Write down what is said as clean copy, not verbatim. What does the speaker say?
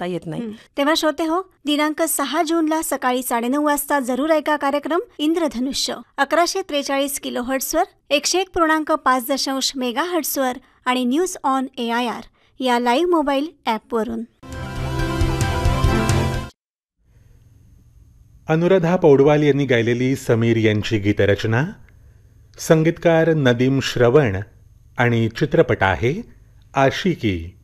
जाता येत नाही. तेव्हा श्रोते हो, दिनांक 6 जूनला सकाळी 9:30 वाजता जरूर ऐका कार्यक्रम इंद्रधनुष्य 1143 किलोहर्ट्झवर, 101.5 मेगाहर्ट्झवर आणि न्यूज ऑन AIR या लाईव्ह मोबाईल ॲपवरून. अनुराधा पौडवाल यांनी गायलेली समीर यांची गीतरचना, संगीतकार नदीम श्रवण आणि चित्रपट आहे आशिकी.